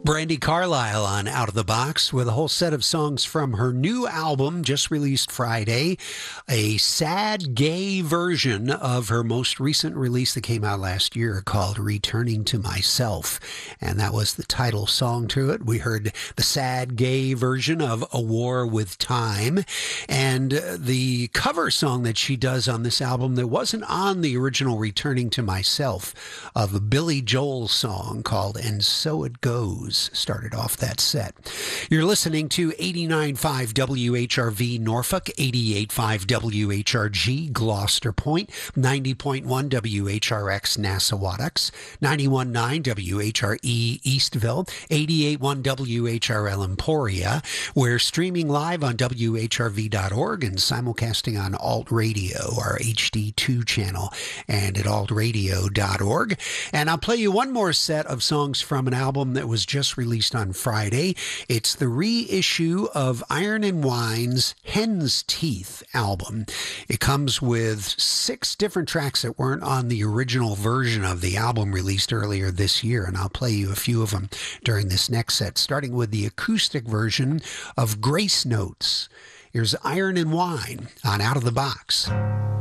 Brandi Carlile on Out of the Box with a whole set of songs from her new album just released Friday, a sad gay version of her most recent release that came out last year called Returning to Myself. And that was the title song to it. We heard the sad gay version of A War with Time, and the cover song that she does on this album that wasn't on the original Returning to Myself of a Billy Joel song called And So It Goes started off that set. You're listening to 89.5 WHRV Norfolk, 88.5 WHRG Gloucester Point, 90.1 WHRX Nassawadox, 91.9 WHRE Eastville, 88.1 WHRL Emporia. We're streaming live on WHRV.org and simulcasting on Alt Radio, our HD2 channel, and at altradio.org. And I'll play you one more set of songs from an album that was just released on Friday. It's the reissue of Iron and Wine's Hen's Teeth album. It comes with 6 different tracks that weren't on the original version of the album released earlier this year, and I'll play you a few of them during this next set, starting with the acoustic version of Grace Notes. Here's Iron and Wine on Out of the Box.